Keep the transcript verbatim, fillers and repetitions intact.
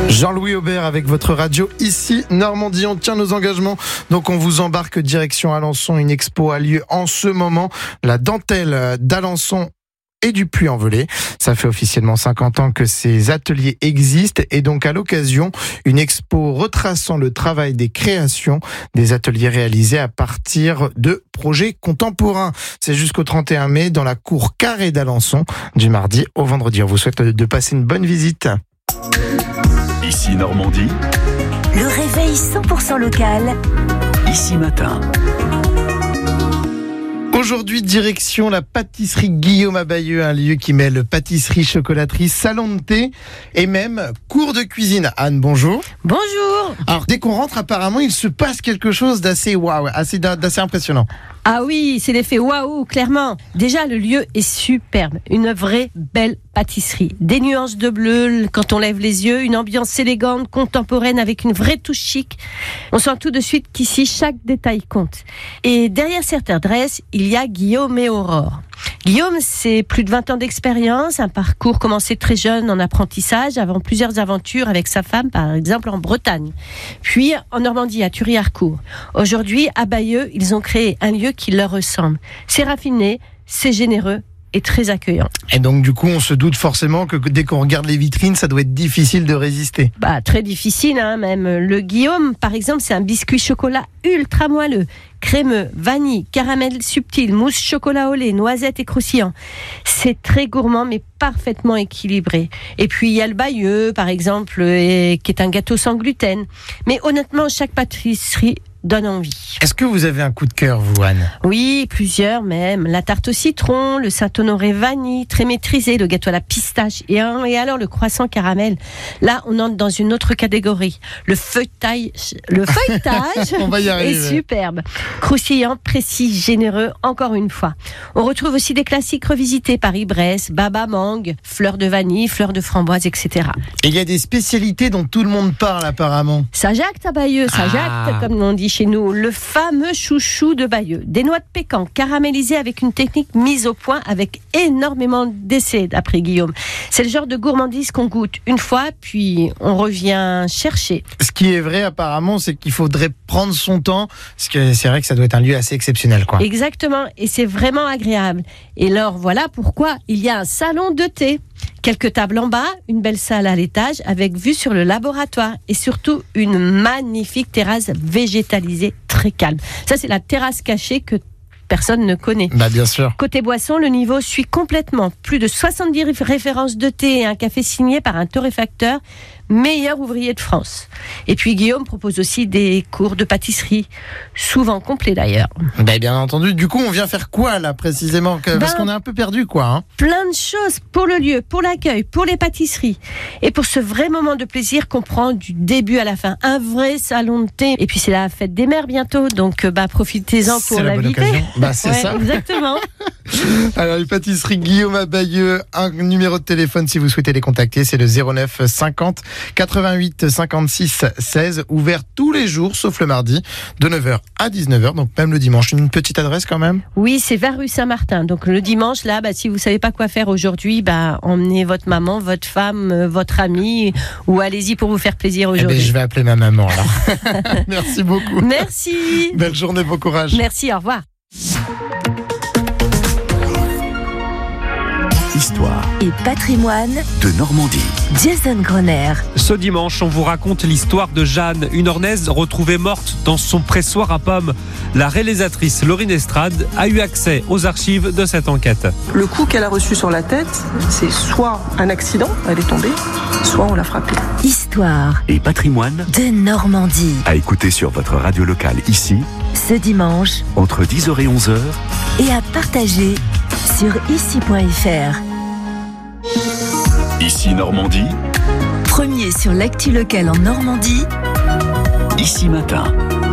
Jean-Louis Aubert avec votre radio ici Normandie, on tient nos engagements, donc on vous embarque direction Alençon. Une expo a lieu en ce moment, la dentelle d'Alençon et du Puy-en-Velay. Ça fait officiellement cinquante ans que ces ateliers existent et donc à l'occasion, une expo retraçant le travail des créations, des ateliers réalisés à partir de projets contemporains. C'est jusqu'au trente et un mai dans la cour Carré d'Alençon, du mardi au vendredi. On vous souhaite de passer une bonne visite. Ici Normandie. Le réveil cent pour cent local. Ici Matin. Aujourd'hui, direction la pâtisserie Guillaume à Bayeux, un lieu qui mêle pâtisserie, chocolaterie, salon de thé et même cours de cuisine. Anne, bonjour. Bonjour. Alors, dès qu'on rentre, apparemment, il se passe quelque chose d'assez waouh, assez, d'assez impressionnant. Ah oui, c'est l'effet waouh, clairement. Déjà, le lieu est superbe. Une vraie belle pâtisserie. Des nuances de bleu quand on lève les yeux, une ambiance élégante, contemporaine avec une vraie touche chic. On sent tout de suite qu'ici, chaque détail compte. Et derrière cette adresse, il y a Guillaume et Aurore. Guillaume, c'est plus de vingt ans d'expérience, un parcours commencé très jeune en apprentissage, avant plusieurs aventures avec sa femme, par exemple en Bretagne. Puis en Normandie, à Thury-Harcourt. Aujourd'hui, à Bayeux, ils ont créé un lieu qui leur ressemble. C'est raffiné, c'est généreux et très accueillant. Et donc du coup, on se doute forcément que dès qu'on regarde les vitrines, ça doit être difficile de résister. Bah, très difficile, hein, même. Le Guillaume, par exemple, c'est un biscuit chocolat ultra moelleux, crémeux, vanille, caramel subtil, mousse chocolat au lait, noisettes et croustillant. C'est très gourmand, mais parfaitement équilibré. Et puis, il y a le Bayeux, par exemple, et, qui est un gâteau sans gluten. Mais honnêtement, chaque pâtisserie donne envie. Est-ce que vous avez un coup de cœur, vous, Anne ? Oui, plusieurs même. La tarte au citron, le Saint-Honoré vanille, très maîtrisé, le gâteau à la pistache et, un, et alors le croissant caramel. Là, on entre dans une autre catégorie. Le feuilletage, le feuilletage on va y arriver. est superbe. Croustillant, précis, généreux, encore une fois. On retrouve aussi des classiques revisités, Paris-Brest, baba mangue, fleurs de vanille, fleurs de framboise, et cetera. Et il y a des spécialités dont tout le monde parle apparemment. Saint-Jacques à Bayeux, Saint-Jacques, ah. comme on dit chez nous, le fameux chouchou de Bayeux. Des noix de pécan caramélisées avec une technique mise au point avec énormément d'essais, d'après Guillaume. C'est le genre de gourmandise qu'on goûte une fois, puis on revient chercher. Ce qui est vrai apparemment, c'est qu'il faudrait prendre son temps, parce que c'est vrai que ça doit être un lieu assez exceptionnel, quoi. Exactement, et c'est vraiment agréable. Et alors voilà pourquoi il y a un salon de thé. Quelques tables en bas, une belle salle à l'étage avec vue sur le laboratoire et surtout une magnifique terrasse végétalisée très calme. Ça, c'est la terrasse cachée que personne ne connaît. Bah bien sûr. Côté boisson, le niveau suit complètement. Plus de soixante-dix références de thé et un café signé par un torréfacteur, meilleur ouvrier de France. Et puis Guillaume propose aussi des cours de pâtisserie, souvent complets d'ailleurs. Bah bien entendu. Du coup, on vient faire quoi là précisément ? Parce ben, qu'on est un peu perdu, quoi. Hein. Plein de choses pour le lieu, pour l'accueil, pour les pâtisseries et pour ce vrai moment de plaisir qu'on prend du début à la fin. Un vrai salon de thé. Et puis c'est la fête des mères bientôt, donc bah profitez-en pour c'est la l'inviter. Bonne occasion. Bah c'est ouais, ça. Exactement. Alors les pâtisseries Guillaume à Bayeux, un numéro de téléphone si vous souhaitez les contacter, c'est le zéro neuf cinquante quatre-vingt-huit cinquante-six seize, ouvert tous les jours sauf le mardi de neuf heures à dix-neuf heures, donc même le dimanche. Une petite adresse quand même ? Oui, c'est vers rue Saint-Martin. Donc le dimanche là, bah, si vous savez pas quoi faire aujourd'hui, bah emmenez votre maman, votre femme, votre amie ou allez-y pour vous faire plaisir aujourd'hui. Eh ben, je vais appeler ma maman alors. Merci beaucoup. Merci. Belle journée, bon courage. Merci, au revoir. Histoire et patrimoine de Normandie. Jason Grosner. Ce dimanche, on vous raconte l'histoire de Jeanne, une Ornaise retrouvée morte dans son pressoir à pommes. La réalisatrice Laurine Estrade a eu accès aux archives de cette enquête. Le coup qu'elle a reçu sur la tête, c'est soit un accident, elle est tombée, soit on l'a frappée. Histoire et patrimoine de Normandie. À écouter sur votre radio locale ici, ce dimanche, entre dix heures et onze heures, et à partager sur ici point f r. Ici Normandie. Premier sur l'actu locale en Normandie. Ici Matin.